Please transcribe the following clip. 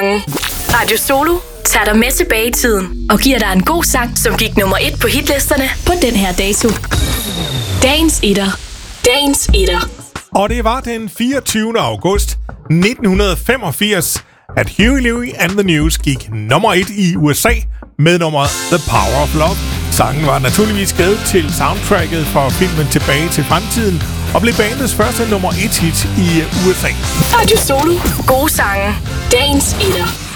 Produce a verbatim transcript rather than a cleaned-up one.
sange. Radio Solo tager dig med tilbage i tiden og giver dig en god sang, som gik nummer et på hitlisterne på den her dato. Dagens etter. Dagens etter. Og det var den fireogtyvende august nitten femogfirs, at Huey Lewis and the News gik nummer et i U S A med nummeret The Power of Love. Sangen var naturligvis skrevet til soundtracket for filmen Tilbage til fremtiden og blev bandets første nummer et hit i U S A. Radio Solo. Gode sange. Dagens etter.